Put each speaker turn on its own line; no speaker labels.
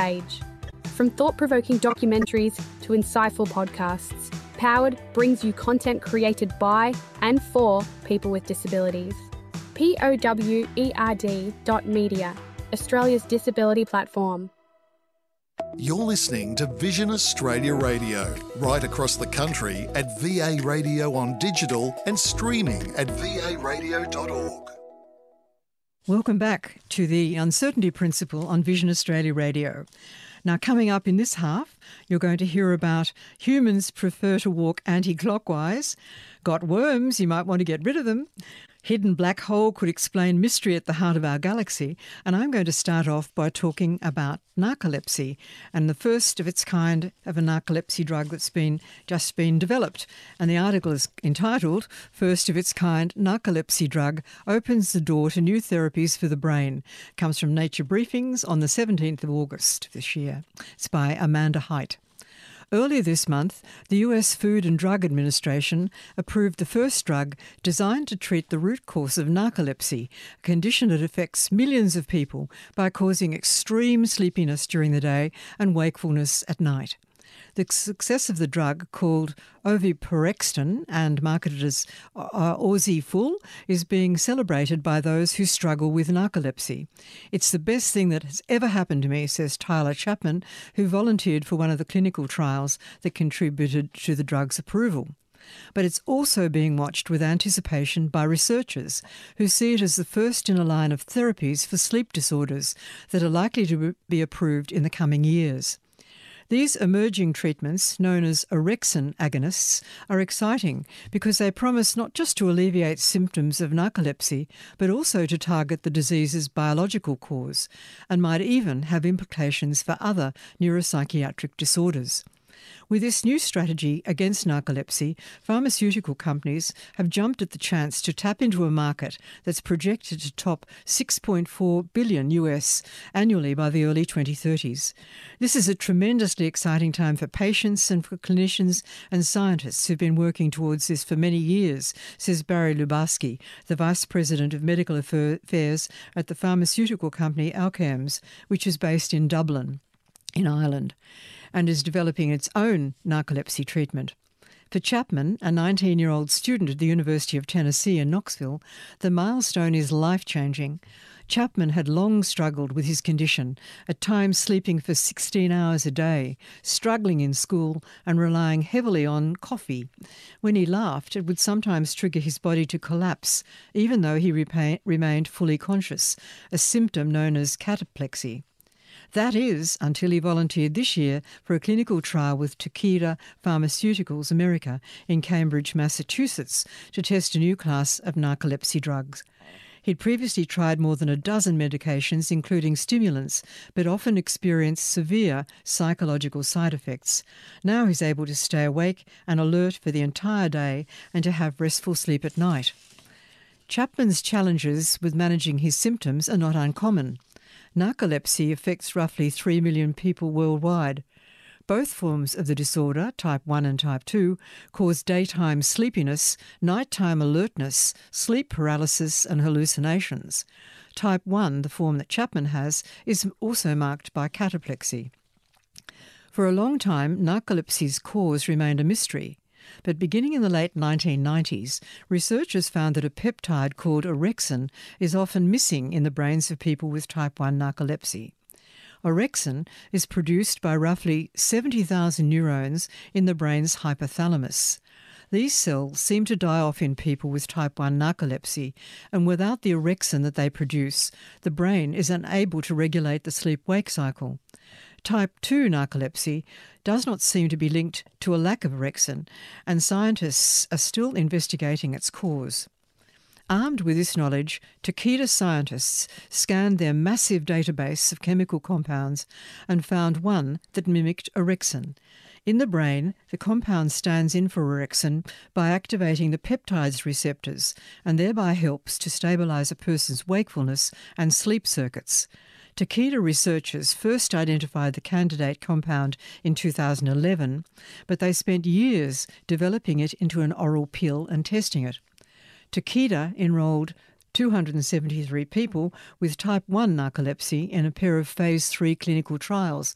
age. From thought-provoking documentaries to insightful podcasts, Powered brings you content created by and for people with disabilities. POWERD.media, Australia's disability platform.
You're listening to Vision Australia Radio, right across the country at VA Radio on digital and streaming at varadio.org.
Welcome back to the Uncertainty Principle on Vision Australia Radio. Now, coming up in this half, you're going to hear about humans prefer to walk anti-clockwise, got worms, you might want to get rid of them, hidden black hole could explain mystery at the heart of our galaxy, and I'm going to start off by talking about narcolepsy and the first of its kind of a narcolepsy drug that's just been developed. And the article is entitled, First of Its Kind Narcolepsy Drug Opens the Door to New Therapies for the Brain. It comes from Nature Briefings on the 17th of August this year. It's by Amanda Hite. Earlier this month, the US Food and Drug Administration approved the first drug designed to treat the root cause of narcolepsy, a condition that affects millions of people by causing extreme sleepiness during the day and wakefulness at night. The success of the drug, called oveporexton and marketed as Orziful, is being celebrated by those who struggle with narcolepsy. It's the best thing that has ever happened to me, says Tyler Chapman, who volunteered for one of the clinical trials that contributed to the drug's approval. But it's also being watched with anticipation by researchers who see it as the first in a line of therapies for sleep disorders that are likely to be approved in the coming years. These emerging treatments, known as orexin agonists, are exciting because they promise not just to alleviate symptoms of narcolepsy, but also to target the disease's biological cause, and might even have implications for other neuropsychiatric disorders. With this new strategy against narcolepsy, pharmaceutical companies have jumped at the chance to tap into a market that's projected to top $6.4 billion US annually by the early 2030s. This is a tremendously exciting time for patients and for clinicians and scientists who've been working towards this for many years, says Barry Lubarski, the Vice President of Medical Affairs at the pharmaceutical company Alkermes, which is based in Dublin, in Ireland, and is developing its own narcolepsy treatment. For Chapman, a 19-year-old student at the University of Tennessee in Knoxville, the milestone is life-changing. Chapman had long struggled with his condition, at times sleeping for 16 hours a day, struggling in school and relying heavily on coffee. When he laughed, it would sometimes trigger his body to collapse, even though he remained fully conscious, a symptom known as cataplexy. That is, until he volunteered this year for a clinical trial with Takeda Pharmaceuticals America in Cambridge, Massachusetts, to test a new class of narcolepsy drugs. He'd previously tried more than a dozen medications, including stimulants, but often experienced severe psychological side effects. Now he's able to stay awake and alert for the entire day and to have restful sleep at night. Chapman's challenges with managing his symptoms are not uncommon. Narcolepsy affects roughly 3 million people worldwide. Both forms of the disorder, type 1 and type 2, cause daytime sleepiness, nighttime alertness, sleep paralysis and hallucinations. Type 1, the form that Chapman has, is also marked by cataplexy. For a long time, narcolepsy's cause remained a mystery. But beginning in the late 1990s, researchers found that a peptide called orexin is often missing in the brains of people with type 1 narcolepsy. Orexin is produced by roughly 70,000 neurons in the brain's hypothalamus. These cells seem to die off in people with type 1 narcolepsy, and without the orexin that they produce, the brain is unable to regulate the sleep-wake cycle. Type 2 narcolepsy does not seem to be linked to a lack of orexin, and scientists are still investigating its cause. Armed with this knowledge, Takeda scientists scanned their massive database of chemical compounds and found one that mimicked orexin. In the brain, the compound stands in for orexin by activating the peptides receptors and thereby helps to stabilise a person's wakefulness and sleep circuits. Takeda researchers first identified the candidate compound in 2011, but they spent years developing it into an oral pill and testing it. Takeda enrolled 273 people with type 1 narcolepsy in a pair of phase 3 clinical trials